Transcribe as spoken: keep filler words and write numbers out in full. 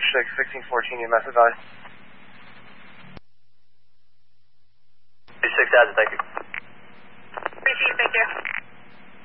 H six, sixteen fourteen, you method advised. H six, Advent, thank you. Appreciate it, thank you.